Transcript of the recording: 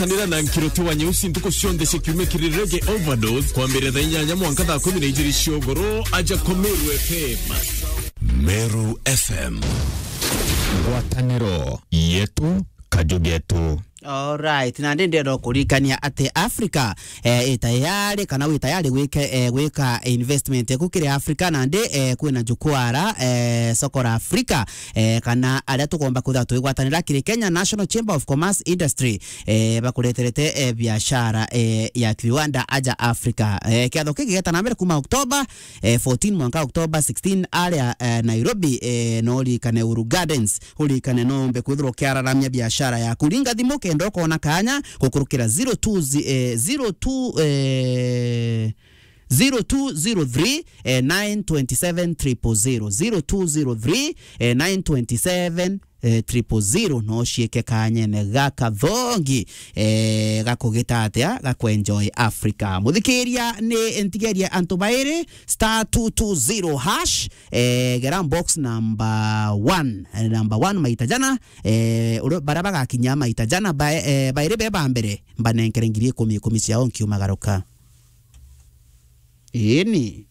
Kanira na nkiroto wa nyeusi ntuko sionde sekiume kirirege overdose kwa mbere da inyanya mwanga da 12 shogoro aja komeru FM. Meru FM. Ngwataniro yetu kajugetu. Alright, na ndendo kurikania ate Africa tayari kana we tayari weka investment kukire Africa na nde kwina jukwara soko la Africa kana aria tugomba kutha twigwatanira kire Kenya National Chamber of Commerce Industry bakureterete biashara ya kiwanda aja Africa kiatho kigeta na mbere kuma October 14 mwaka October 16 area Nairobi no likane Uru Gardens ulikane nombe kwithro kiararamia biashara ya kuringa thimo ndo kona kanya kukurukira 0203 927 000 927 000 no shieke kanyene gaka thongi gakugita atia gakwenjoy Africa muthikiria ni ntigeria antobaire *220 hash gera box number 1 maita jana baraba gakinya maita jana baire beba mbere mbanenkerengirie 10 ciao nkiumagaruka ini